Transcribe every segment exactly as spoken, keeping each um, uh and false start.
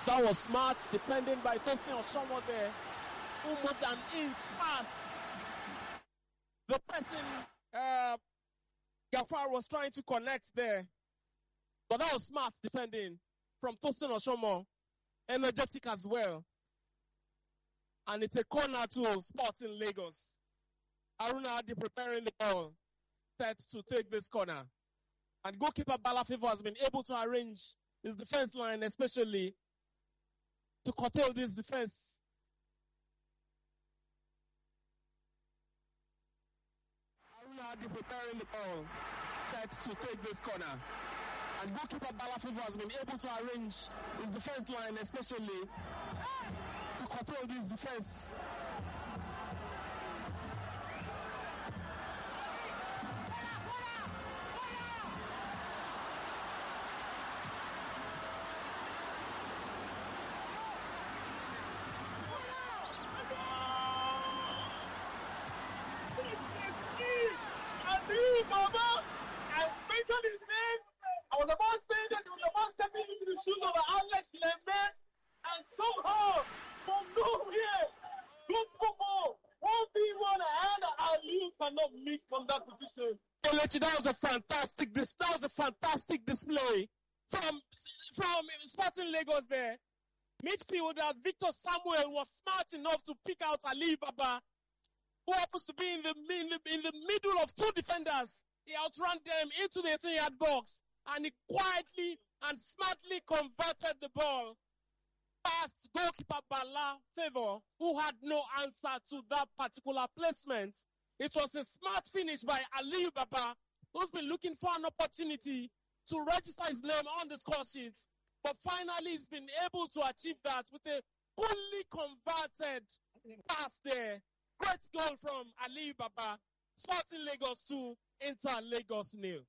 That was smart defending by Tosin Oshomo there, who moved an inch past the person uh, Gafar was trying to connect there. But that was smart defending from Tosin Oshomo, energetic as well. And it's a corner to Sporting Lagos. Haruna Adi preparing the ball, set to take this corner. And goalkeeper Balafevo has been able to arrange his defense line, especially to curtail this defense. Haruna Adi preparing the ball, set to take this corner. And goalkeeper Balafevo has been able to arrange his defense line, especially to curtail this defense. Baba, I mentioned his name. I was about saying that he was about stepping into the shoes of Alex Lembe, and somehow, from nowhere, good football, one v one, and Ali cannot miss from that position. That was a fantastic dis- that was a fantastic display from from Sporting Lagos there. Midfielder Victor Samuel was smart enough to pick out Ali Baba, who happens to be in the, in the in the middle of two defenders. He outran them into the eighteen-yard box, and he quietly and smartly converted the ball past goalkeeper Balafevo, who had no answer to that particular placement. It was a smart finish by Ali Baba, who's been looking for an opportunity to register his name on the score sheet, but finally he's been able to achieve that with a fully converted pass there. Great goal from Ali Baba. Sporting Lagos two, Inter Lagos nil.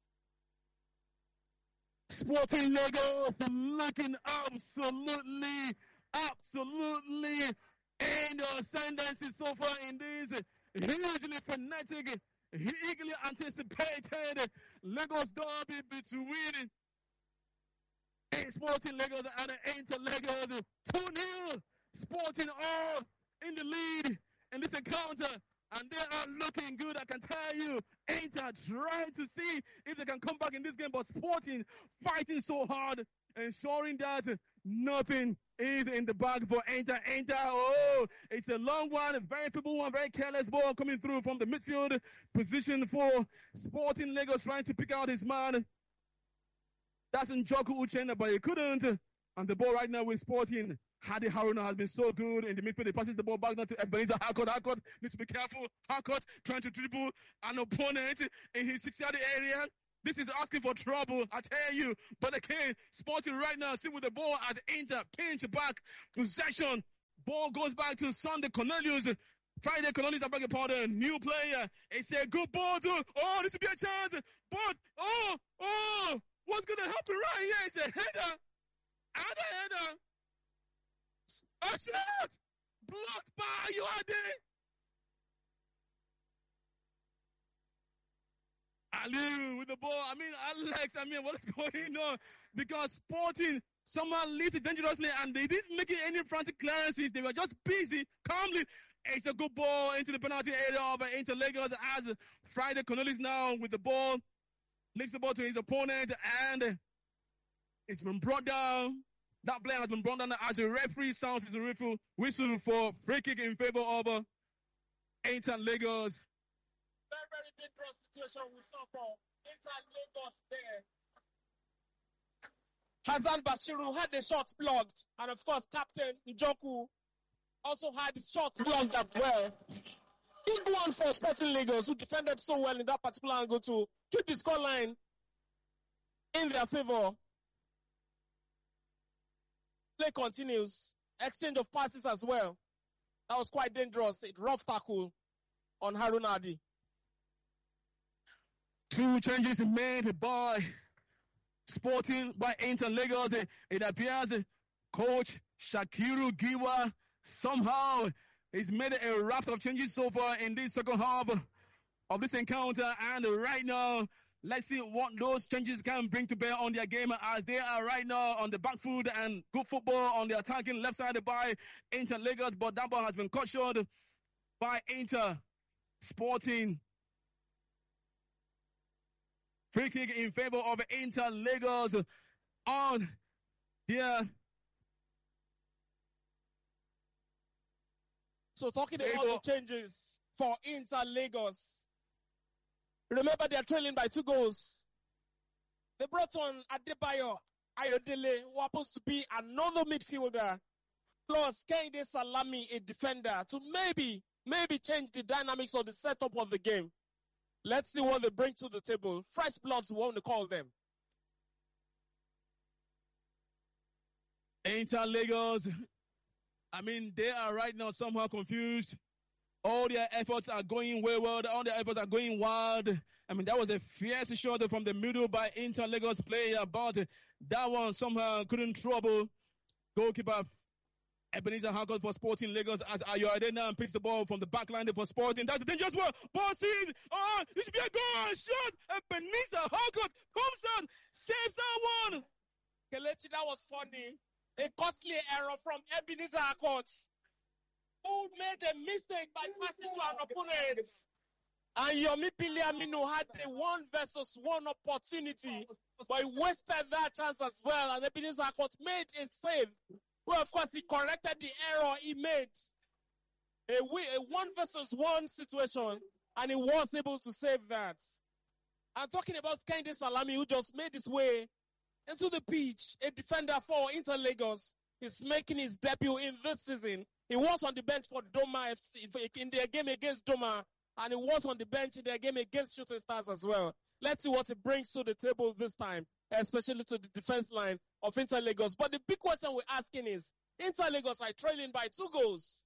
Sporting Lagos looking absolutely, absolutely in the ascendancy so far in this hugely frenetic, eagerly anticipated Lagos derby between Sporting Lagos and Inter Lagos. two nil. Sporting all in the lead in this encounter, and they are looking good, I can tell you. Inter trying to see if they can come back in this game, but Sporting fighting so hard, ensuring that nothing is in the bag for Inter. Inter, oh, it's a long one, a very feeble one, very careless ball coming through from the midfield position for Sporting Lagos, trying to pick out his man. That's Njoku Uchenna, but he couldn't. And the ball right now with Sporting. Hadi Haruna has been so good in the midfield. He passes the ball back now to Ebenezer Harcourt. Harcourt needs to be careful. Harcourt trying to dribble an opponent in his six-yard area. This is asking for trouble, I tell you. But again, Sporting right now, still with the ball as Inter pinch back possession. Ball goes back to Sunday Cornelius. Friday Cornelius, I beg your pardon. New player. It's a good ball too. Oh, this would be a chance. But, oh, oh, what's going to happen right here? It's a header. And a header. A shot! Blocked by Yoade! Ali with the ball. I mean, Alex, I mean, what's going on? Because Sporting somehow leads it dangerously and they didn't make any frantic clearances. They were just busy, calmly. It's a good ball into the penalty area of Inter Lagos as Friday Cornelius now with the ball. Leaves the ball to his opponent and it's been brought down. That player has been brought down as a referee sounds his whistle, whistle for free kick in favor of uh, Inter Lagos. Very, very dangerous situation we saw for Inter Lagos there. Hassan Bashiru had the shot blocked, and of course, Captain Njoku also had his shot blocked as well. Big one for Sporting Lagos, who defended so well in that particular angle to keep the scoreline in their favor. Play continues. Exchange of passes as well. That was quite dangerous. A rough tackle on Haruna Adi. Two changes made by Sporting, by Inter Lagos. It appears Coach Shakiru Giwa somehow has made a raft of changes so far in this second half of this encounter. And right now, Let's see what those changes can bring to bear on their game as they are right now on the back foot and good football on the attacking left side by Inter Lagos, but that ball has been cut short by Inter Sporting. Free kick in favor of Inter Lagos on their. So talking about the changes for Inter Lagos. Remember, they are trailing by two goals. They brought on Adebayo Ayodele, who happens to be another midfielder, plus Kehinde Salami, a defender, to maybe, maybe change the dynamics of the setup of the game. Let's see what they bring to the table. Fresh bloods, we want to call them. Inter Lagos, I mean, they are right now somehow confused. All their efforts are going wayward. All their efforts are going wild. I mean, that was a fierce shot from the middle by Inter Lagos player, but that one somehow couldn't trouble goalkeeper Ebenezer Harcourt for Sporting Lagos as Ayoade now picks the ball from the back line for Sporting. That's a dangerous one. Ball sees. Oh, it should be a goal. Shot. Ebenezer Harcourt comes out, saves that one. Kelechi, that was funny. A costly error from Ebenezer Harcourt, who made a mistake by passing to an opponent. And Yomi Biliamino had a one versus one opportunity, but he wasted that chance as well. And Ebenezer Harcourt made a save. Well, of course, he corrected the error he made. A, a one versus one situation, and he was able to save that. I'm talking about Kehinde Salami, who just made his way into the pitch. A defender for Inter Lagos is making his debut in this season. He was on the bench for Doma F C in their game against Doma, and he was on the bench in their game against Shooting Stars as well. Let's see what he brings to the table this time, especially to the defense line of Inter Lagos. But the big question we're asking is, Inter Lagos are trailing by two goals.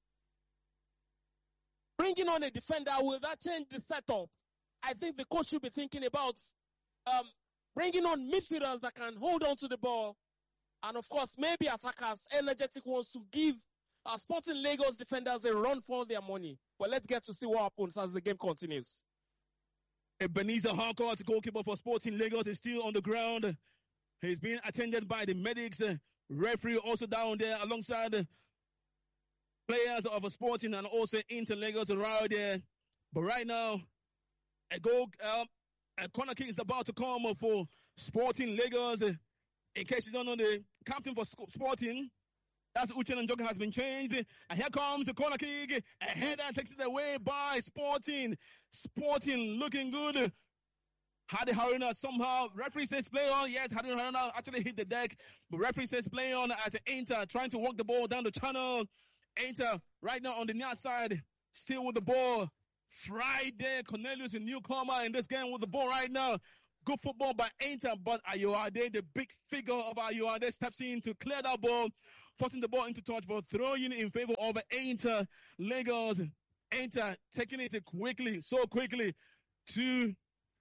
Bringing on a defender, will that change the setup? I think the coach should be thinking about um, bringing on midfielders that can hold on to the ball, and of course, maybe attackers, energetic ones to give uh, Sporting Lagos defenders a run for their money. But let's get to see what happens as the game continues. Ebenezer Harcourt, goalkeeper for Sporting Lagos, is still on the ground. He's being attended by the medics. Referee also down there alongside players of a Sporting and also Inter Lagos right there. But right now, a goal, um, a corner kick is about to come for Sporting Lagos. In case you don't know, the captain for Sporting, that's Uchenna Njoka, has been changed. And here comes the corner kick. A header takes it away by Sporting. Sporting looking good. Hadi Haruna somehow, referee says play on. Yes, Hadi Haruna actually hit the deck. But referee says play on as Inter trying to walk the ball down the channel. Inter right now on the near side, still with the ball. Friday, Cornelius, a newcomer in this game with the ball right now. Good football by Inter, but Ayoade, the big figure of Ayoade, steps in to clear that ball, forcing the ball into touch, but throwing in favor of Inter Lagos. Inter taking it quickly, so quickly to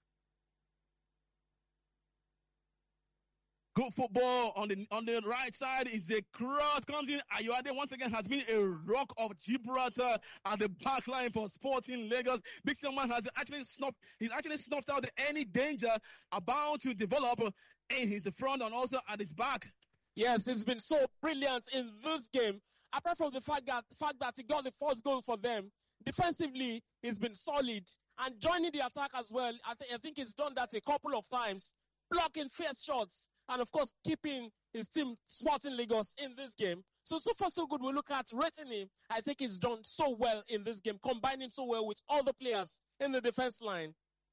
good football on the on the right side is the cross comes in. Ayoade once again has been a rock of Gibraltar at the back line for Sporting Lagos. Big Silman has actually snuffed he's actually snuffed out any danger about to develop in his front and also at his back. Yes, he's been so brilliant in this game. Apart from the fact that fact that he got the first goal for them, defensively he's been solid and joining the attack as well. I, th- I think he's done that a couple of times, blocking fierce shots. And, of course, keeping his team Sporting Lagos in this game. So, so far, so good. We look at rating him. I think he's done so well in this game, combining so well with all the players in the defense line.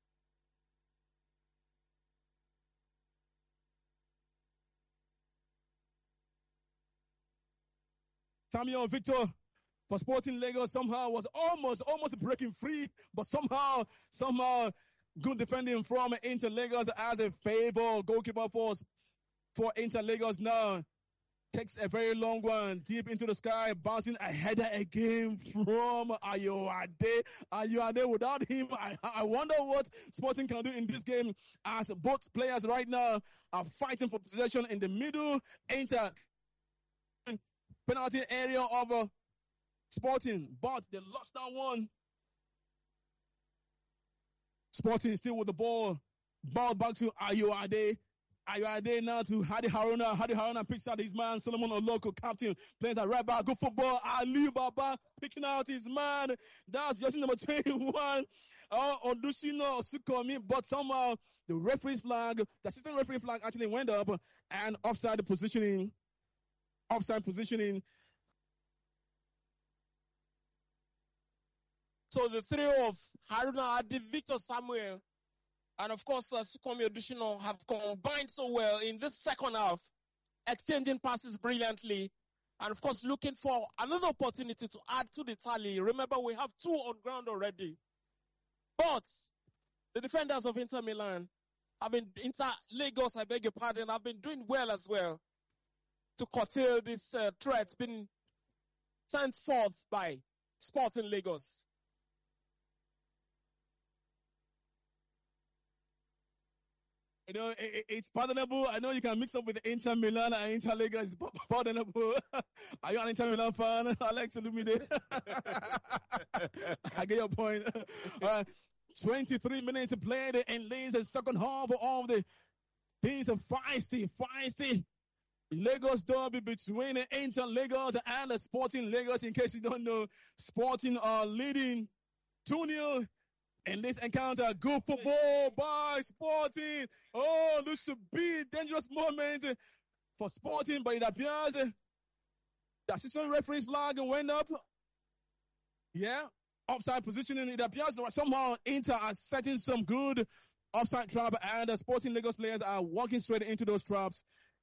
Samuel Victor for Sporting Lagos somehow was almost, almost breaking free, but somehow, somehow good defending from Inter Lagos as a favor goalkeeper for For Inter Lagos now takes a very long one deep into the sky, bouncing a header again from Ayoade. Ayoade, without him, I, I wonder what Sporting can do in this game as both players right now are fighting for possession in the middle. Inter penalty area of uh, Sporting, but they lost that one. Sporting still with the ball. Ball back to Ayuade. Ayuade now to Hadi Haruna. Hadi Haruna picks out his man, Solomon Oloko, captain, plays at right back. Good football. Ali Baba picking out his man. That's just number twenty-one. Oh, Odusino Sukomi, but somehow the referee's flag, the assistant referee flag actually went up and offside positioning. Offside positioning. So the trio of Haruna Adi, Victor Samuel, and of course uh, Sukomi Odusino have combined so well in this second half, exchanging passes brilliantly, and of course looking for another opportunity to add to the tally. Remember, we have two on ground already. But the defenders of Inter Milan have been, Inter Lagos, I beg your pardon, have been doing well as well to curtail this uh, threat being sent forth by Sporting Lagos. You know, it, it's pardonable. I know you can mix up with Inter Milan and Inter Lagos. It's pardonable. Are you an Inter Milan fan? Alex Illumide. I get your point. Uh, twenty-three minutes played in the second half of the things are feisty, feisty. Lagos derby between Inter Lagos and the Sporting Lagos. In case you don't know, Sporting are leading two nil. In this encounter, good football by Sporting. Oh, this should be a dangerous moment for Sporting, but it appears the assistant referee's flag went up. Yeah, offside positioning. It appears that somehow Inter are setting some good offside trap, and the Sporting Lagos players are walking straight into those traps.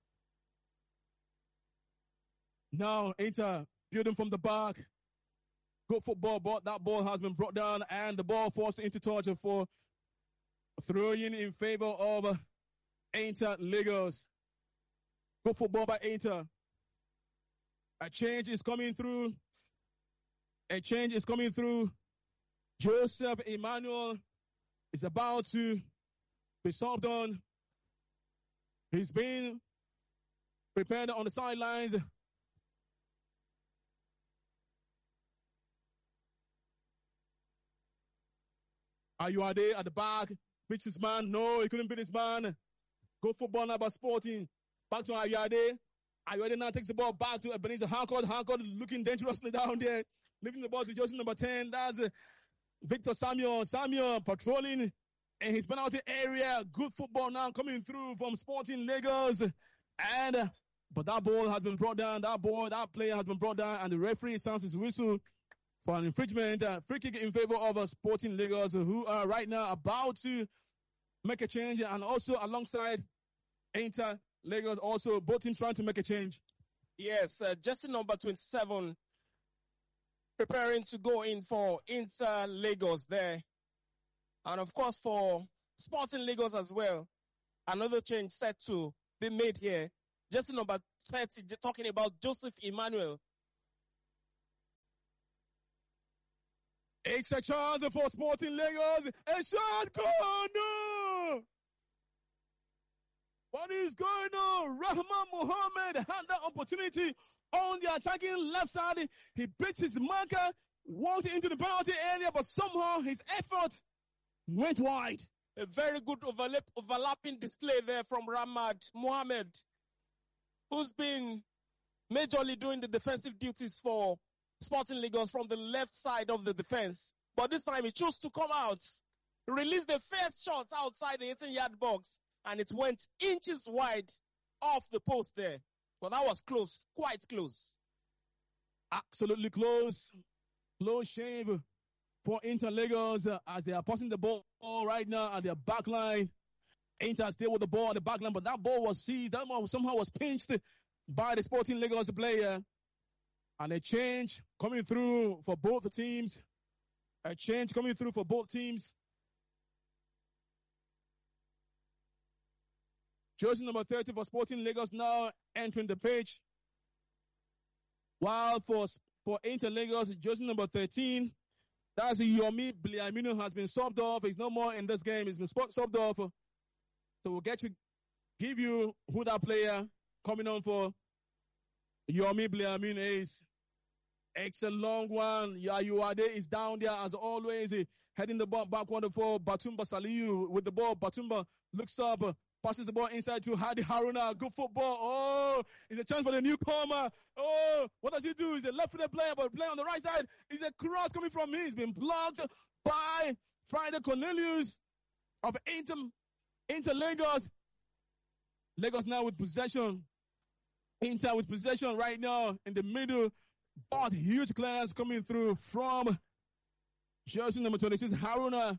Now, Inter building from the back. Good football, but that ball has been brought down and the ball forced into touch for throwing in favor of Inter Lagos. Good football by Inter. A change is coming through. A change is coming through. Joseph Emmanuel is about to be subbed on. He's been prepared on the sidelines. Ayuade at the back, beats his man. No, he couldn't beat his man. Good football now by Sporting. Back to Ayuade. Ayuade now takes the ball back to Ebenezer Harcourt. Harcourt looking dangerously down there. Leaving the ball to Joseph number ten. That's uh, Victor Samuel. Samuel patrolling in his penalty area. Good football now coming through from Sporting Lagos. And, uh, but that ball has been brought down. That ball, that player has been brought down. And the referee sounds his whistle for an infringement, uh, free kick in favor of uh, Sporting Lagos, who are right now about to make a change, and also alongside Inter Lagos, also both teams trying to make a change. Yes, uh, jersey number twenty-seven preparing to go in for Inter Lagos there. And of course for Sporting Lagos as well, another change set to be made here. Jersey number thirty, talking about Joseph Emmanuel. Extra chance for Sporting Lagos. A shot, go no! What is going on? Rahman Mohammed had that opportunity on the attacking left side. He beats his marker, walked into the penalty area, but somehow his effort went wide. A very good overlap, overlapping display there from Rahman Mohammed, who's been majorly doing the defensive duties for Sporting Lagos from the left side of the defense. But this time he chose to come out, release the first shot outside the eighteen-yard box, and it went inches wide off the post there. But that was close, quite close. Absolutely close. Close shave for Inter Lagos uh, as they are passing the ball right now at their back line. Inter still with the ball at the back line, but that ball was seized. That ball somehow was pinched by the Sporting Lagos player. And a change coming through for both the teams. A change coming through for both teams. Jersey number thirty for Sporting Lagos now entering the pitch. While for, for Inter Lagos, jersey number thirteen, that's Yomi Bliamino, has been subbed off. He's no more in this game. He's been subbed off. So we'll get to give you who that player coming on for Yomi Bliamino is. It's a long one. Ayuade is down there as always. Heading the ball backward for Batumba Saliu with the ball. Batumba looks up, passes the ball inside to Hadi Haruna. Good football. Oh, it's a chance for the newcomer. Oh, what does he do? He's a left-footed player, but playing on the right side. He's a cross coming from him. He's been blocked by Friday Cornelius of Inter, Inter Lagos. Lagos now with possession. Inter with possession right now in the middle. But huge clearance coming through from jersey number twenty-six, Haruna.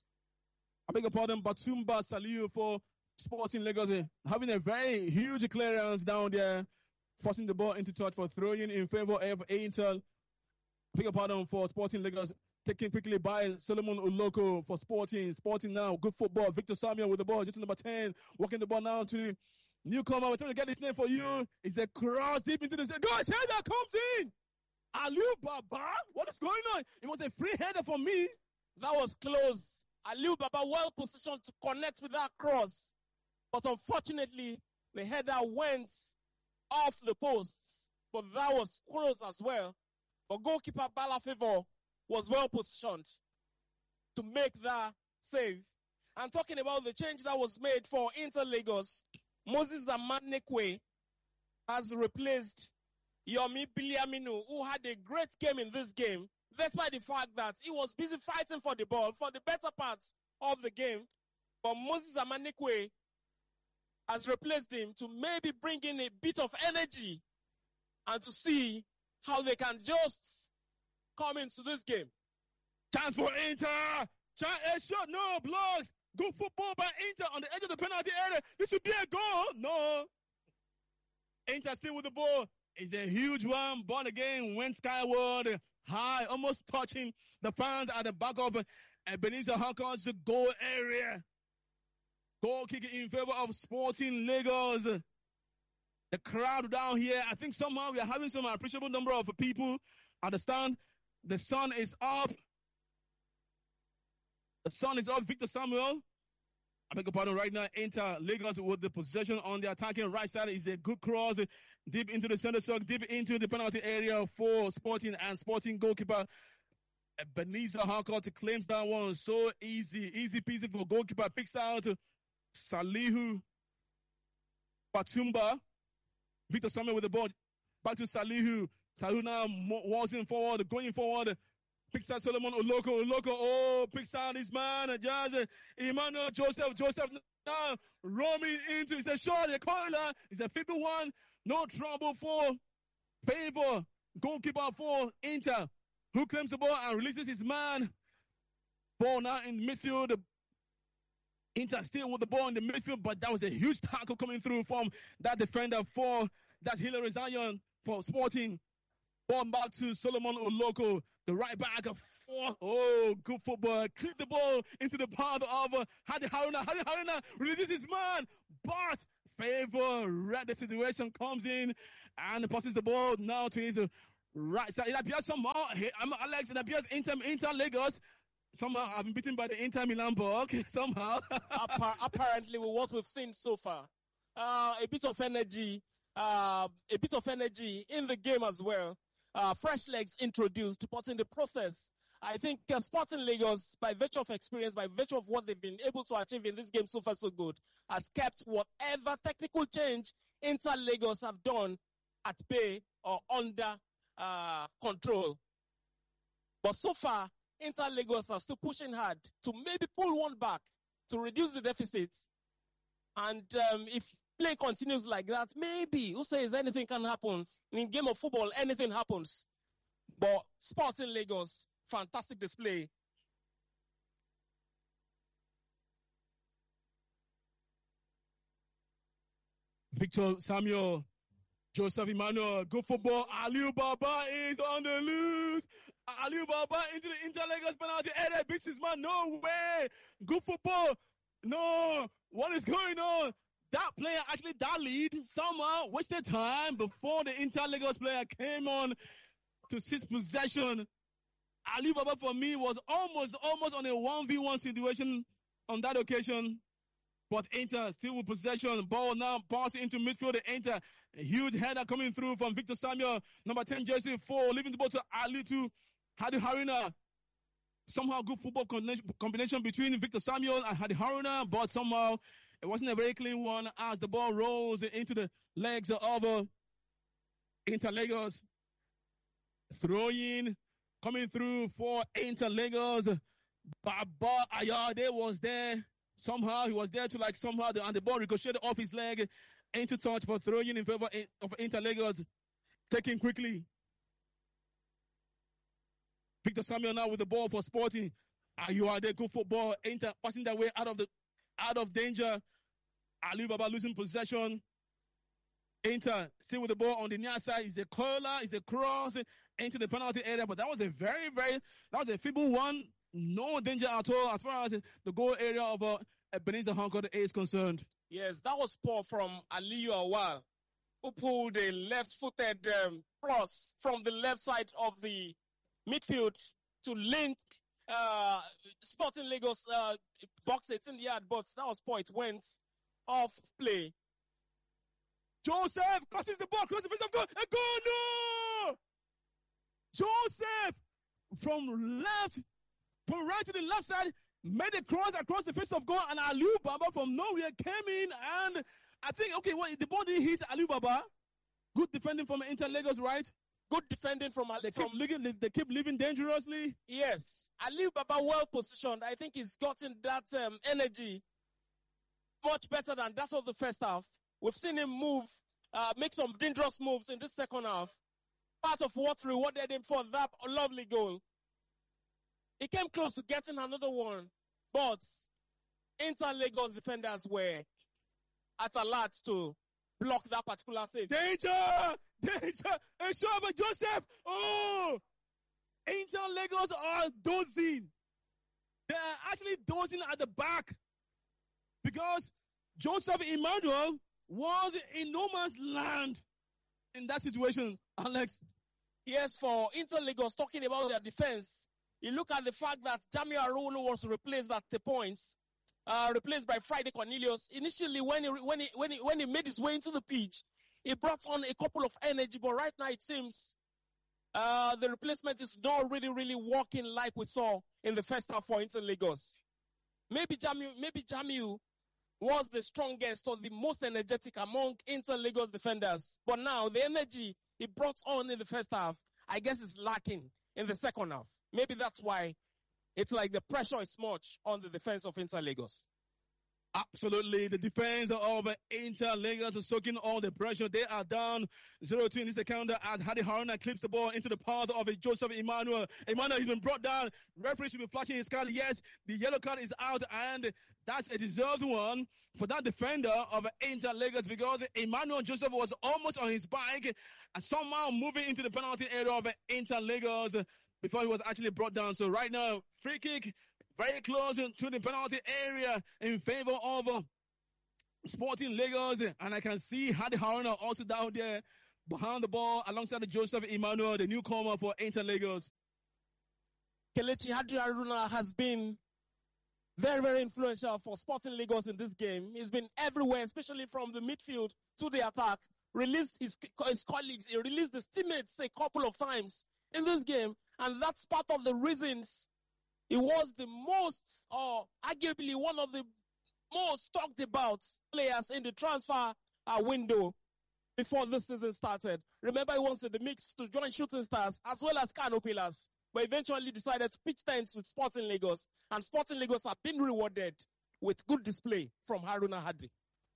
I beg your pardon, Batumba Saliu for Sporting Lagos. Having a very huge clearance down there. Forcing the ball into touch for throwing in favor of Inter. I beg your pardon for Sporting Lagos. Taken quickly by Solomon Uloko for Sporting. Sporting now, good football. Victor Samuel with the ball, just number ten. Walking the ball now to newcomer. We're trying to get his name for you. It's a cross deep into the... Gosh, header comes in! Aliu Baba? What is going on? It was a free header for me. That was close. Aliu Baba well positioned to connect with that cross. But unfortunately, the header went off the posts. But that was close as well. But goalkeeper Bala Favor was well positioned to make that save. I'm talking about the change that was made for Inter Lagos. Moses Amanekwe has replaced Yomi Biliaminu, who had a great game in this game, despite the fact that he was busy fighting for the ball for the better part of the game. But Moses Amanekwe has replaced him to maybe bring in a bit of energy and to see how they can just come into this game. Chance for Inter. Chance, a shot, no, blocks. Good football by Inter on the edge of the penalty area. This should be a goal. No. Inter still with the ball. It's a huge one. Ball again went skyward, high, almost touching the fans at the back of Ebenezer Harcourt's goal area. Goal kick in favor of Sporting Lagos. The crowd down here, I think somehow we are having some appreciable number of people at the stand. The sun is up. The sun is up. Victor Samuel. I beg your pardon right now. Inter Lagos with the possession on the attacking right side is a good cross deep into the center circle, deep into the penalty area for Sporting, and Sporting goalkeeper Ebenezer Harcourt claims that one. So easy, easy peasy for goalkeeper. Picks out Salihu Batumba. Victor Samuel with the ball. Back to Salihu. Salihu now waltzing forward, going forward. Picks out Solomon Oloko. Oloko, oh, picks out his man. Just Emmanuel Joseph. Joseph now roaming into. It's a shot, a corner. It's a fifty one. No trouble for Favor. Goalkeeper for Inter, who claims the ball and releases his man. Ball now in midfield. Inter still with the ball in the midfield, but that was a huge tackle coming through from that defender for that Hilary Zion for Sporting. Ball back to Solomon Oloko, the right back of four. Oh, good football. Clip the ball into the path of uh, Hadi Haruna. Hadi Haruna releases his man, but Favor read the situation, comes in and passes the ball now to his uh, right side. It appears somehow, hey, I'm Alex, it appears Inter, Inter Lagos. Somehow I've been beaten by the Inter Milan ball. Somehow. Appar- apparently, with what we've seen so far, uh, a bit of energy, uh, a bit of energy in the game as well. Uh, fresh legs introduced, but in the process, I think uh, Sporting Lagos, by virtue of experience, by virtue of what they've been able to achieve in this game so far so good, has kept whatever technical change Inter Lagos have done at bay or under uh, control. But so far, Inter Lagos are still pushing hard to maybe pull one back to reduce the deficit. And um, if play continues like that, maybe, who says anything can happen? In game of football, anything happens. But Sporting Lagos, fantastic display. Victor Samuel, Joseph Emmanuel, good football. Aliu Baba is on the loose. Aliu Baba into the Inter Lagos penalty area. Beats his man. No way. Good football. No. What is going on? That player actually, that lead somehow wasted time before the Inter Lagos player came on to seize possession. Aliu Baba for me was almost, almost on a one v one situation on that occasion. But Inter still with possession. Ball now passing into midfield. The Inter, a huge header coming through from Victor Samuel. Number ten jersey four, leaving the ball to Ali to Hadi Haruna. somehow good football combination, combination between Victor Samuel and Hadi Haruna, but somehow it wasn't a very clean one as the ball rolls into the legs of uh, Inter Lagos. Throwing, coming through for Inter Lagos. Baba Ayade was there. Somehow he was there to like somehow, the, and the ball ricocheted off his leg into touch for throwing in favor of Inter Lagos. Taking quickly. Victor Samuel now with the ball for Sporting. Ayade, good football. Inter passing their way out of the out of danger. Ali Baba losing possession. Inter still with the ball on the near side. Is the curler, is the cross into the penalty area, but that was a very, very, that was a feeble one. No danger at all as far as the goal area of uh, Ebenezer Honko is concerned. Yes, that was poor from Aliyu Awal, who pulled a left-footed um, cross from the left side of the midfield to link uh, Sporting Lagos uh, box eighteen yard, but that was poor. It went off play. Joseph crosses the ball, crosses the face of goal, a goal, no! Joseph from left, from right to the left side, made a cross across the face of goal, and Aliu Baba from nowhere came in, and I think, okay, well, the ball didn't hit Aliu Baba. Good defending from Inter Lagos, right? Good defending from They from, keep living, they, they keep living dangerously. Yes, Aliu Baba well positioned. I think he's gotten that um, energy much better than that of the first half. We've seen him move, uh, make some dangerous moves in this second half. Part of what rewarded him for that lovely goal. He came close to getting another one, but Inter Lagos defenders were at alert to block that particular save. Danger! Danger! A shot by Joseph! Oh! Inter Lagos are dozing. They are actually dozing at the back because Joseph Emmanuel was in no man's land in that situation, Alex. Yes, for Inter Lagos, talking about their defense, you look at the fact that Jamiu Arulu was replaced at the points, uh, replaced by Friday Cornelius. Initially, when he, when, he, when, he, when he made his way into the pitch, he brought on a couple of energy, but right now it seems uh, the replacement is not really, really working like we saw in the first half for Inter Lagos. Maybe Jamiu, maybe Jamiu was the strongest or the most energetic among Inter Lagos defenders. But now the energy he brought on in the first half, I guess is lacking in the second half. Maybe that's why it's like the pressure is much on the defense of Inter Lagos. Absolutely. The defense of Inter Lagos is soaking all the pressure. They are down zero two in this encounter as Hadi Haruna clips the ball into the path of Joseph Emmanuel. Emmanuel has been brought down. Referee should be flashing his card. Yes, the yellow card is out, and that's a deserved one for that defender of Inter Lagos because Emmanuel Joseph was almost on his bike and somehow moving into the penalty area of Inter Lagos before he was actually brought down. So right now, free kick very close to the penalty area in favor of uh, Sporting Lagos. And I can see Hadi Haruna also down there behind the ball alongside Joseph Emmanuel, the newcomer for Inter Lagos. Kelechi Hadi Haruna has been very, very influential for Sporting Lagos in this game. He's been everywhere, especially from the midfield to the attack. Released his, his colleagues, he released his teammates a couple of times in this game. And that's part of the reasons he was the most, or arguably one of the most talked about players in the transfer uh, window before this season started. Remember, he was in the mix to join Shooting Stars as well as Kano Pillars, but eventually decided to pitch tents with Sporting Lagos, and Sporting Lagos have been rewarded with good display from Haruna Hadi.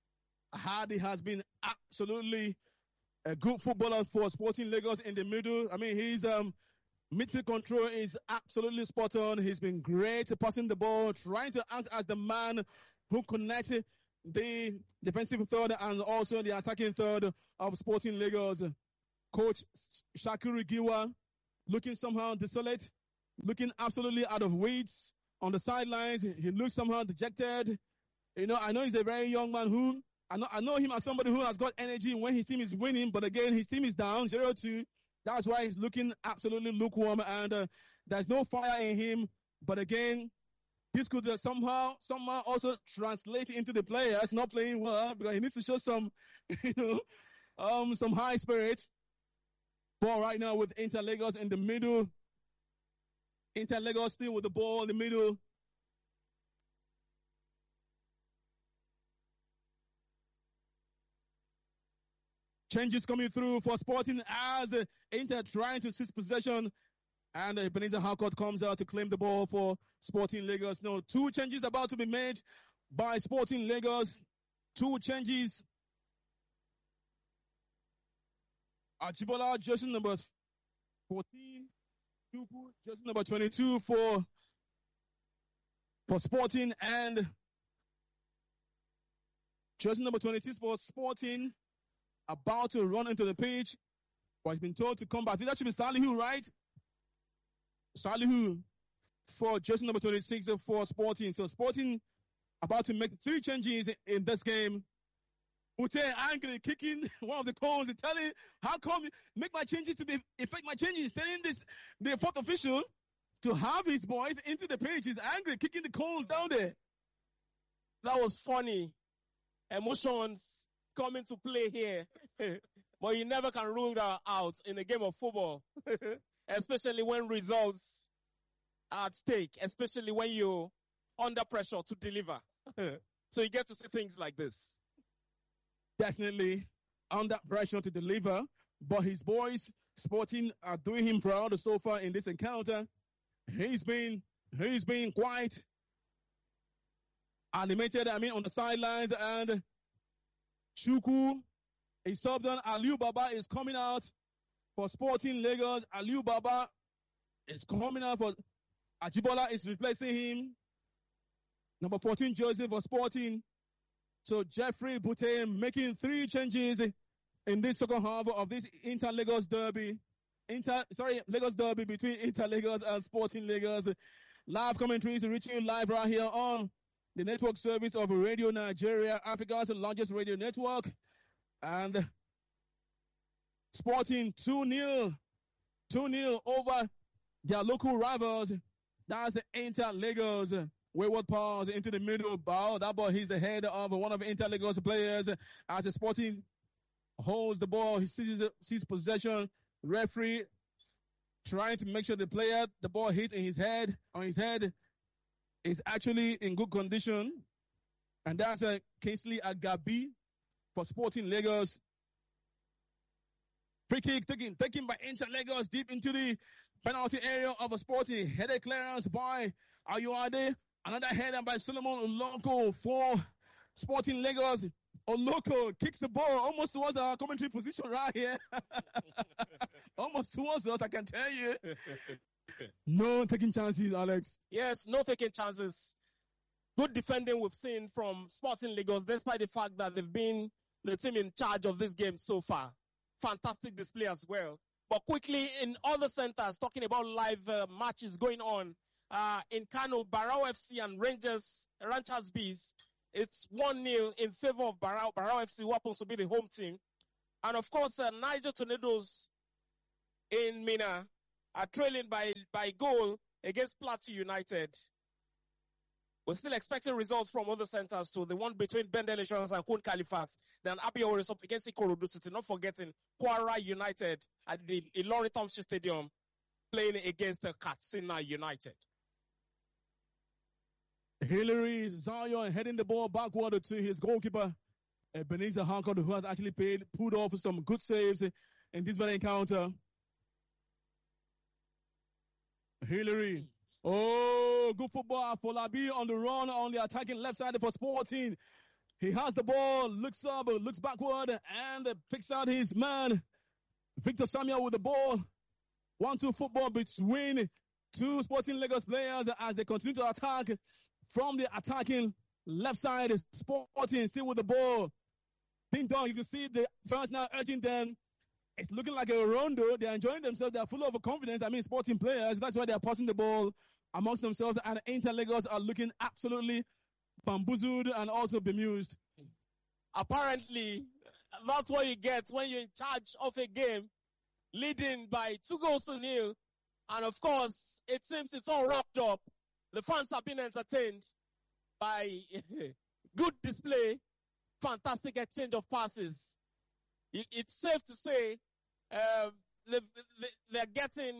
Hadi has been absolutely a good footballer for Sporting Lagos in the middle. I mean, he's um. midfield control is absolutely spot on. He's been great passing the ball, trying to act as the man who connects the defensive third and also the attacking third of Sporting Lagos. Coach Shakiru Giwa looking somehow desolate, looking absolutely out of weights on the sidelines. He looks somehow dejected. You know, I know he's a very young man who, I know, I know him as somebody who has got energy when his team is winning, but again, his team is down zero two. That's why he's looking absolutely lukewarm, and uh, there's no fire in him. But again, this could uh, somehow, somehow also translate into the players not playing well because he needs to show some, you know, um, some high spirit. Ball right now with Inter Lagos in the middle. Inter Lagos still with the ball in the middle. Changes coming through for Sporting as uh, Inter trying to seize possession. And uh, Ebenezer Harcourt comes out to claim the ball for Sporting Lagos. No, two changes about to be made by Sporting Lagos. Two changes. Ajibola, jersey number fourteen. Chuku, jersey number twenty-two for, for Sporting. And jersey number twenty-six for Sporting. About to run into the pitch. But he's been told to come back. I think that should be Salihu, right? Salihu for jersey number twenty-six for Sporting. So Sporting about to make three changes in this game. Ute angry, kicking one of the cones and telling, how come you make my changes to be, effect my changes, telling this, the fourth official to have his boys into the pitch. He's angry, kicking the cones down there. That was funny. Emotions come into play here. But you never can rule that out in a game of football. Especially when results are at stake. Especially when you're under pressure to deliver. So you get to see things like this. Definitely under pressure to deliver. But his boys, Sporting, are doing him proud so far in this encounter. He's been, he's been quite animated, I mean, on the sidelines. And Chuku is subbed on. Aliu Baba is coming out for Sporting Lagos. Aliu Baba is coming out for Ajibola is replacing him. Number fourteen, Joseph for Sporting. So Jeffrey Bute making three changes in this second half of this Inter-Lagos derby. Inter, sorry, Lagos derby between Inter-Lagos and Sporting Lagos. Live commentary is reaching you live right here on the network service of Radio Nigeria, Africa's largest radio network. And Sporting two nil. two nil over their local rivals. That's the Inter-Lagos. Wayward pass into the middle. Ball. That ball hits the head of one of the Inter-Lagos players. As the Sporting holds the ball, he seizes, seizes possession. Referee trying to make sure the player, the ball hit in his head, on his head, is actually in good condition. And that's a uh, Kingsley Agabi for Sporting Lagos. Free kick taken, taken by Inter-Lagos deep into the penalty area of a Sporting. Headed clearance by Ayuade. Another header by Solomon Oloko for Sporting Lagos. Oloko kicks the ball almost towards our commentary position right here. Almost towards us, I can tell you. No taking chances, Alex. Yes, no taking chances. Good defending we've seen from Sporting Lagos, despite the fact that they've been the team in charge of this game so far. Fantastic display as well. But quickly, in other centers, talking about live uh, matches going on, uh, in Kano, Barao F C and Rangers, Ranchers Bees, it's one nil in favor of Barao, Barao F C, who happens to be the home team. And of course, uh, Niger Tornadoes in Mina are trailing by, by goal against Plateau United. We're still expecting results from other centers too. The one between Bendel Insurance and Kun Califat. Then Abiyo is up against Ikorodu City. Not forgetting Kwara United at the Ilorin Thompson Stadium playing against the Katsina United. Hillary Zion heading the ball backward to his goalkeeper, Ebenezer Harcourt, who has actually paid, pulled off some good saves in this very encounter. Hillary. Oh, good football. Folabi on the run on the attacking left side for Sporting. He has the ball, looks up, looks backward, and picks out his man, Victor Samuel, with the ball. one two football between two Sporting Lagos players as they continue to attack from the attacking left side. Sporting still with the ball. Ding dong, you can see the fans now urging them. It's looking like a rondo. They're enjoying themselves. They're full of confidence. I mean, Sporting players. That's why they're passing the ball amongst themselves. And Inter-Lagos are looking absolutely bamboozled and also bemused. Apparently, that's what you get when you're in charge of a game, leading by two goals to nil. And of course, it seems it's all wrapped up. The fans have been entertained by good display, fantastic exchange of passes. It's safe to say um, they're getting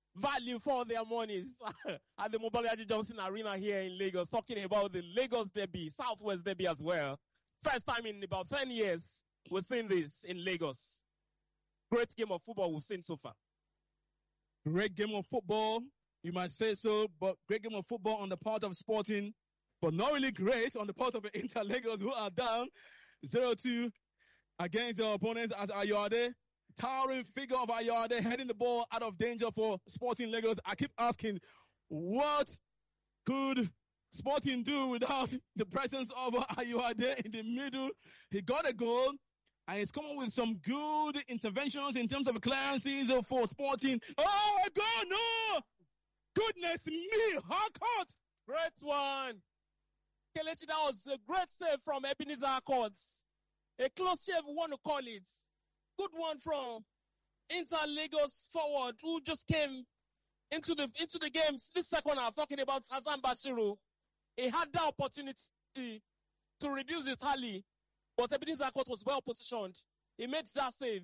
value for their monies at the Mobolaji Johnson Arena here in Lagos, talking about the Lagos Derby, Southwest Derby as well. First time in about ten years we've seen this in Lagos. Great game of football we've seen so far. Great game of football, you might say so, but great game of football on the part of Sporting, but not really great on the part of Inter Lagos, who are down zero two against their opponents as Ayode. Towering figure of Ayode heading the ball out of danger for Sporting Lagos. I keep asking, what could Sporting do without the presence of Ayode in the middle? He got a goal, and he's come up with some good interventions in terms of clearances for Sporting. Oh, a goal, no! Goodness me, Harcourt! Great one. Kelechi, that was a great save from Ebenezer Accords. A close shave, we want to call it. Good one from Inter Lagos forward, who just came into the into the game this second half, talking about Hassan Bashiru. He had the opportunity to reduce the tally, but Ebenezer Accords was well positioned. He made that save.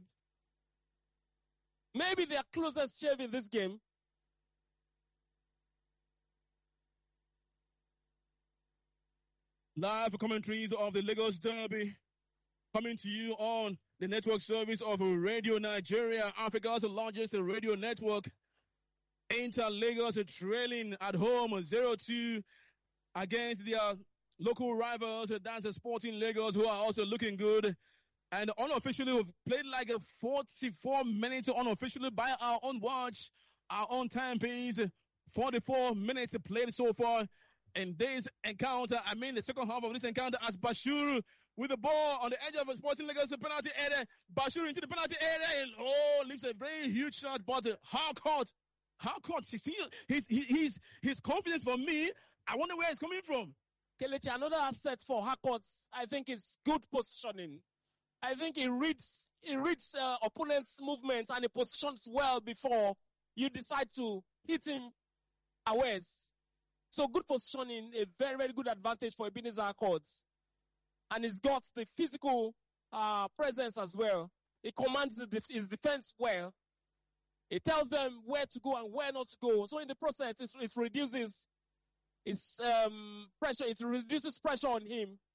Maybe their closest shave in this game. Live commentaries of the Lagos Derby coming to you on the network service of Radio Nigeria, Africa's largest radio network. Inter Lagos trailing at home zero two against their local rivals. That's the Sporting Lagos, who are also looking good. And unofficially, we've played like a forty-four minutes unofficially by our own watch, our own timepiece. forty-four minutes played so far in this encounter. I mean, the second half of this encounter, as Bashir with the ball on the edge of a Sporting Lagos penalty area. Bashir into the penalty area and oh, leaves a very huge shot. But uh, Harcourt, Harcourt, his, his, his, his confidence for me, I wonder where it's coming from. Kelechi, another asset for Harcourt, I think, is good positioning. I think he reads, he reads uh, opponent's movements and he positions well before you decide to hit him away. So good positioning, a very, very good advantage for Ebenezer Accords. And he's got the physical uh, presence as well. He commands his defense well. He tells them where to go and where not to go. So in the process, it, it reduces his um, pressure. It reduces pressure on him.